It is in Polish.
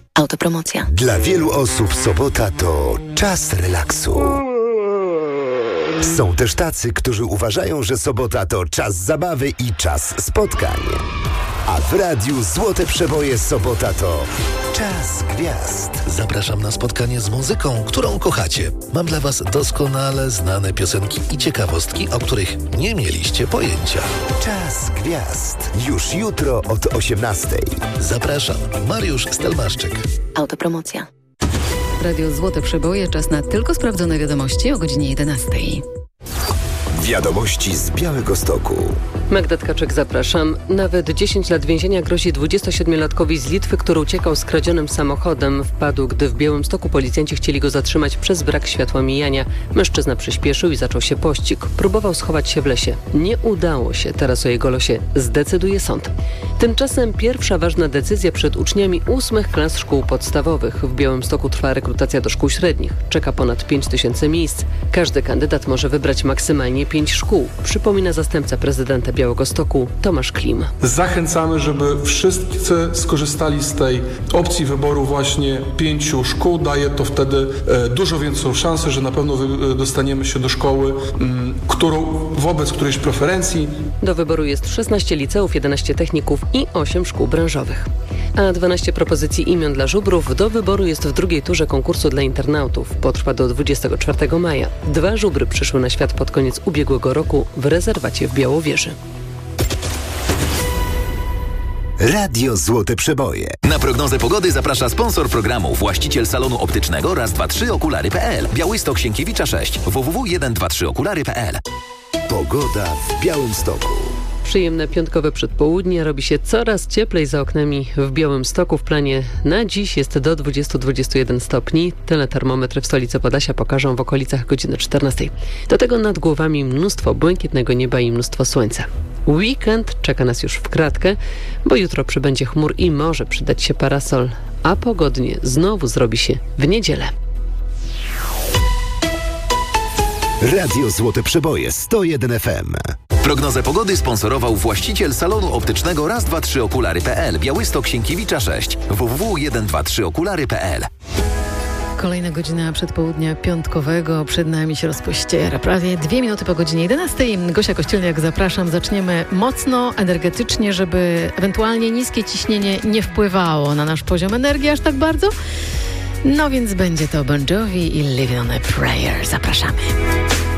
Autopromocja. Dla wielu osób sobota to czas relaksu. Są też tacy, którzy uważają, że sobota to czas zabawy i czas spotkań. A w radiu Złote Przeboje sobota to czas gwiazd. Zapraszam na spotkanie z muzyką, którą kochacie. Mam dla Was doskonale znane piosenki i ciekawostki, o których nie mieliście pojęcia. Czas gwiazd. Już jutro od 18:00. Zapraszam, Mariusz Stelmaszczyk. Autopromocja. Radio Złote Przeboje, czas na tylko sprawdzone wiadomości o godzinie 11:00. Wiadomości z Białegostoku. Magda Tkaczyk, zapraszam. Nawet 10 lat więzienia grozi 27-latkowi z Litwy, który uciekał z kradzionym samochodem. Wpadł, gdy w Białymstoku policjanci chcieli go zatrzymać przez brak światła mijania. Mężczyzna przyspieszył i zaczął się pościg. Próbował schować się w lesie. Nie udało się. Teraz o jego losie zdecyduje sąd. Tymczasem pierwsza ważna decyzja przed uczniami 8 klas szkół podstawowych. W Białymstoku trwa rekrutacja do szkół średnich. Czeka ponad 5000 miejsc. Każdy kandydat może wybrać maksymalnie 5 szkół. Przypomina zastępca prezydenta Białegostoku Tomasz Klim. Zachęcamy, żeby wszyscy skorzystali z tej opcji wyboru właśnie 5 szkół. Daje to wtedy dużo większą szansę, że na pewno dostaniemy się do szkoły, wobec którejś preferencji. Do wyboru jest 16 liceów, 11 techników i 8 szkół branżowych. A 12 propozycji imion dla żubrów do wyboru jest w drugiej turze konkursu dla internautów. Potrwa do 24 maja. 2 żubry przyszły na świat pod koniec ubiegłego roku w rezerwacie w Białowieży. Radio Złote Przeboje. Na prognozę pogody zaprasza sponsor programu, właściciel salonu optycznego raz2trzokulary.pl. Białystok Sienkiewicza 6 www.123okulary.pl. Pogoda w Białymstoku. Przyjemne piątkowe przedpołudnie, robi się coraz cieplej za oknami w Białymstoku. W planie na dziś jest do 20-21 stopni. Tyle termometry w stolicy Podlasia pokażą w okolicach godziny 14. Do tego nad głowami mnóstwo błękitnego nieba i mnóstwo słońca. Weekend czeka nas już w kratkę, bo jutro przybędzie chmur i może przydać się parasol, a pogodnie znowu zrobi się w niedzielę. Radio Złote Przeboje 101 FM. Prognozę pogody sponsorował właściciel salonu optycznego raz2trzokulary.pl. Białystok Sienkiewicza 6 www.123okulary.pl. Kolejna godzina przedpołudnia piątkowego przed nami się rozpościera. Prawie 2 minuty po godzinie 11. Gosia Kościelniak, zapraszam. Zaczniemy mocno, energetycznie, żeby ewentualnie niskie ciśnienie nie wpływało na nasz poziom energii aż tak bardzo. No więc będzie to Bon Jovi i Living on a Prayer. Zapraszamy.